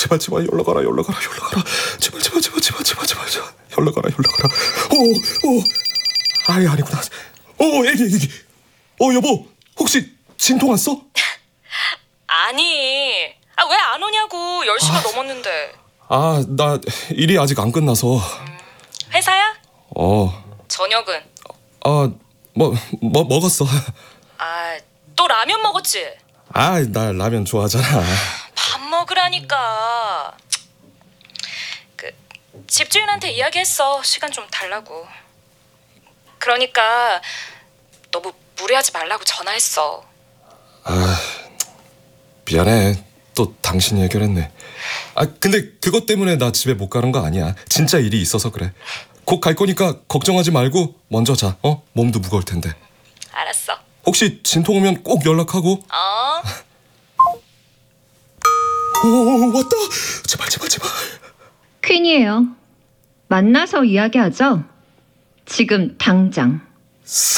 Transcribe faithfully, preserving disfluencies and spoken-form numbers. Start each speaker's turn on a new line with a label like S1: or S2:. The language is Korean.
S1: 제발 제발 연락하라 연락하라 연락하라 제발 제발 제발 제발 제발 제발 제발 연락하라 연락하라. 오오 아이 아니구나. 오 애기 애기. 어 여보 혹시 진통 왔어?
S2: 아니, 아, 왜 안 오냐고. 열 시가
S1: 아.
S2: 넘었는데.
S1: 아 나 일이 아직 안 끝나서.
S2: 회사야?
S1: 어.
S2: 저녁은?
S1: 아 뭐 뭐 먹었어.
S2: 아, 또 라면 먹었지?
S1: 아 나 라면 좋아하잖아.
S2: 밥 먹으라니까. 그 집주인한테 이야기했어. 시간 좀 달라고. 그러니까 너무 무리하지 말라고 전화했어.
S1: 아 미안해. 또 당신이 해결했네. 아 근데 그것 때문에 나 집에 못 가는 거 아니야. 진짜 일이 있어서 그래. 곧 갈 거니까 걱정하지 말고 먼저 자. 어? 몸도 무거울 텐데.
S2: 알았어.
S1: 혹시 진통 오면 꼭 연락하고.
S2: 어?
S1: 오 왔다. 제발 제발 제발.
S3: 퀸이에요. 만나서 이야기하죠? 지금 당장.